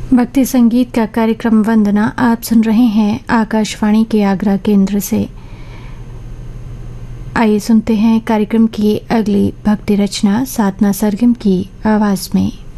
भक्ति संगीत का कार्यक्रम वंदना आप सुन रहे हैं आकाशवाणी के आगरा केंद्र से। आइए सुनते हैं कार्यक्रम की अगली भक्ति रचना साधना सरगम की आवाज में।